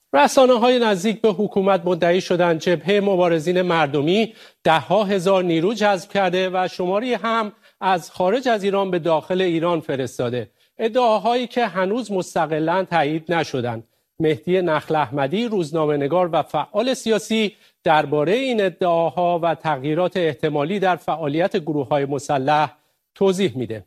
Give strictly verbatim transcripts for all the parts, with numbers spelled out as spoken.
رسانه‌های نزدیک به حکومت مدعی شدند جبهه مبارزین مردمی ده‌ها هزار نیرو جذب کرده و شماری هم از خارج از ایران به داخل ایران فرستاده. ادعاهایی که هنوز مستقلاً تایید نشدند. مهدی نخل احمدی، روزنامه‌نگار و فعال سیاسی، درباره این ادعاها و تغییرات احتمالی در فعالیت گروه‌های مسلح توضیح میده.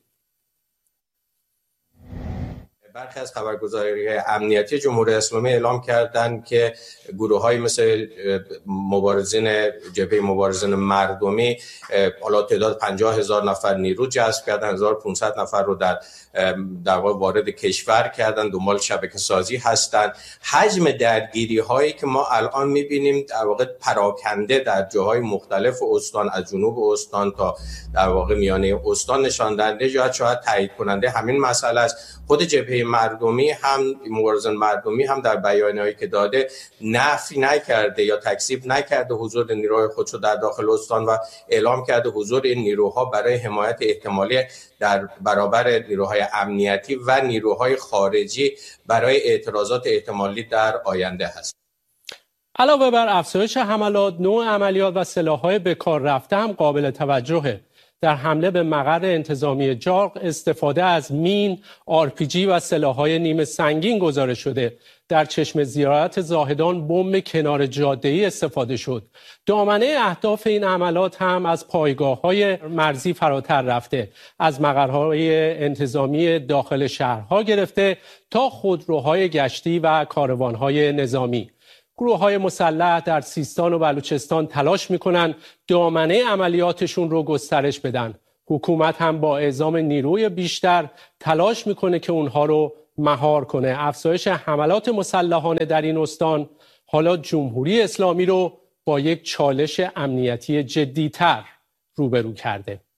برخی از خبرگزاری‌های امنیتی جمهوری اسلامی اعلام کردند که گروه‌های مثل مبارزین جبهه مبارزین مردمی حالا تعداد پنجاه هزار نفر نیرو جذب کردن، هزار و پانصد نفر رو در در واقع وارد کشور کردن، دنبال شبکه سازی هستند. حجم درگیری هایی که ما الان می‌بینیم در واقع پراکنده در جاهای مختلف استان، از جنوب استان تا در واقع میانه استان، نشان دهنده یا شاید تایید کننده همین مسئله است. خود جبهه مردمی هم مبارزین مردمی هم در بیانیه‌ای که داده نفی نکرده یا تکذیب نکرده حضور نیروهای خودشو در داخل استان و اعلام کرده حضور این نیروها برای حمایت احتمالی در برابر نیروهای امنیتی و نیروهای خارجی برای اعتراضات احتمالی در آینده هست. علاوه بر افزایش حملات، نوع عملیات و سلاح‌های به کار رفته هم قابل توجهه. در حمله به مقر انتظامی جارق استفاده از مین، آر پی جی و سلاح‌های نیمه سنگین گزارش شده. در چشم زیارت زاهدان بمب کنار جاده‌ای استفاده شد. دامنه اهداف این عملات هم از پایگاه‌های مرزی فراتر رفته، از مقرهای انتظامی داخل شهرها گرفته تا خودروهای گشتی و کاروان‌های نظامی. گروه‌های مسلح در سیستان و بلوچستان تلاش می‌کنند دامنه عملیاتشون رو گسترش بدن. حکومت هم با اعزام نیروی بیشتر تلاش می‌کنه که اونها رو مهار کنه. افزایش حملات مسلحانه در این استان حالا جمهوری اسلامی رو با یک چالش امنیتی جدی‌تر روبرو کرده.